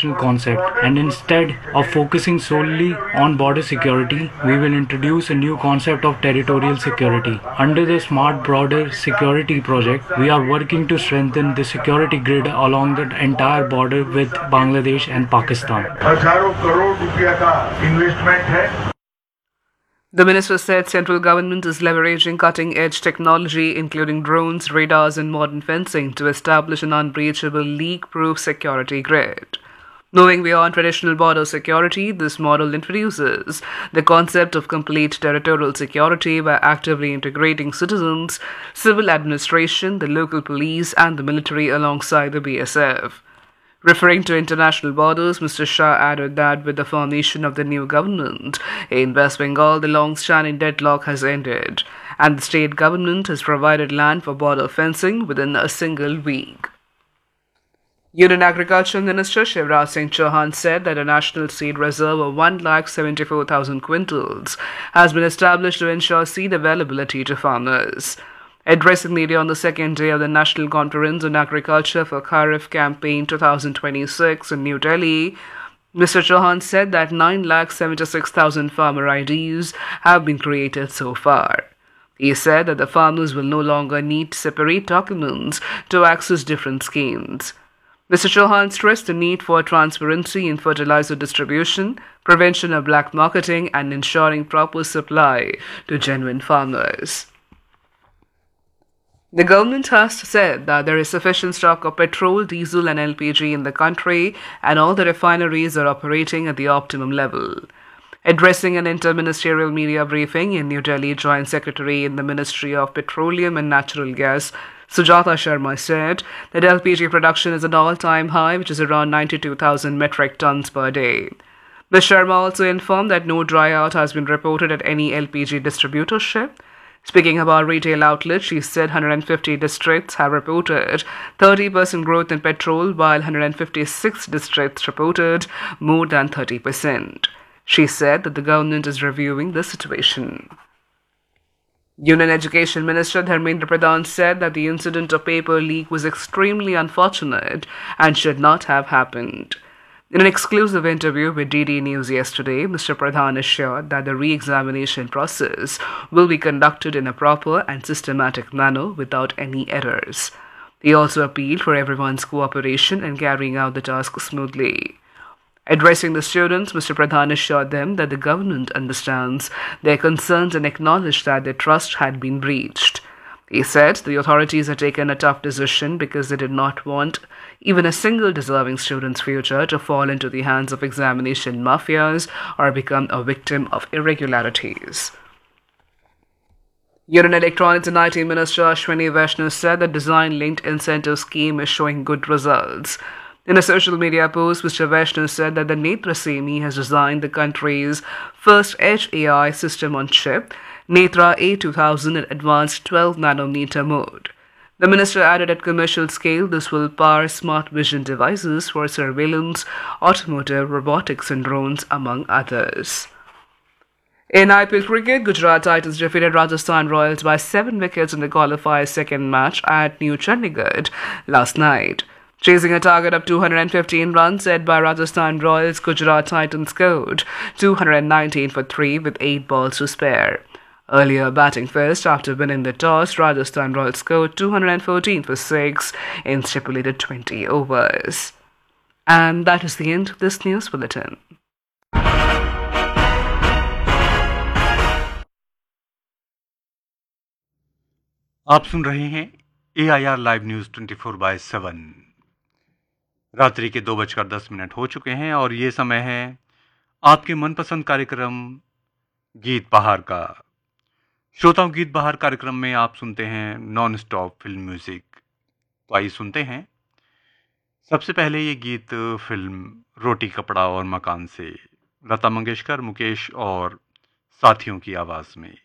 international concept, and instead of focusing solely on border security, we will introduce a new concept of territorial security. Under the Smart Border Security Project, we are working to strengthen the security grid along the entire border with Bangladesh and Pakistan. The minister said central government is leveraging cutting-edge technology, including drones, radars, and modern fencing, to establish an unbreachable, leak-proof security grid. Moving beyond traditional border security, this model introduces the concept of complete territorial security by actively integrating citizens, civil administration, the local police, and the military alongside the BSF. Referring to international borders, Mr. Shah added that with the formation of the new government in West Bengal, the long-standing deadlock has ended, and the state government has provided land for border fencing within a single week. Union Agriculture Minister Shivraj Singh Chauhan said that a national seed reserve of 174,000 quintals has been established to ensure seed availability to farmers. Addressing media on the second day of the National Conference on Agriculture for Kharif Campaign 2026 in New Delhi, Mr. Chauhan said that 976,000 farmer IDs have been created so far. He said that the farmers will no longer need separate documents to access different schemes. Mr. Chauhan stressed the need for transparency in fertilizer distribution, prevention of black marketing, and ensuring proper supply to genuine farmers. The government has said that there is sufficient stock of petrol, diesel, and LPG in the country, and all the refineries are operating at the optimum level. Addressing an inter-ministerial media briefing in New Delhi, Joint Secretary in the Ministry of Petroleum and Natural Gas, Sujata Sharma, said that LPG production is at an all-time high, which is around 92,000 metric tons per day. Ms. Sharma also informed that no dry-out has been reported at any LPG distributorship. Speaking about retail outlets, she said 150 districts have reported 30% growth in petrol, while 156 districts reported more than 30%. She said that the government is reviewing the situation. Union Education Minister Dharmendra Pradhan said that the incident of paper leak was extremely unfortunate and should not have happened. In an exclusive interview with DD News yesterday, Mr. Pradhan assured that the re-examination process will be conducted in a proper and systematic manner without any errors. He also appealed for everyone's cooperation in carrying out the task smoothly. Addressing the students, Mr. Pradhan assured them that the government understands their concerns and acknowledged that their trust had been breached. He said the authorities had taken a tough decision because they did not want even a single deserving student's future to fall into the hands of examination mafias or become a victim of irregularities. Union Electronics and IT Minister Ashwini Vaishnaw said the design-linked incentive scheme is showing good results. In a social media post, Mr. Vaishnaw said that the Netra SEMI has designed the country's first edge AI system on chip, Netra A2000 in advanced 12-nanometer mode. The minister added at commercial scale, this will power smart vision devices for surveillance, automotive, robotics, and drones, among others. In IPL cricket, Gujarat Titans defeated Rajasthan Royals by 7 wickets in the qualifier's second match at New Chandigarh last night. Chasing a target of 215 runs set by Rajasthan Royals, Gujarat Titans scored 219 for 3 with 8 balls to spare. Earlier batting first after winning the toss, Rajasthan Royals scored 214 for 6 in stipulated 20 overs. And that is the end of this news bulletin. आप सुन रहे हैं AIR live news 24/7। रात्रि के 2:10 हो चुके हैं और ये समय है आपके मनपसंद कार्यक्रम गीत बहार का। श्रोताओं, गीत बहार कार्यक्रम में आप सुनते हैं नॉन स्टॉप फिल्म म्यूजिक। तो आइए सुनते हैं सबसे पहले ये गीत फिल्म रोटी कपड़ा और मकान से, लता मंगेशकर, मुकेश और साथियों की आवाज में।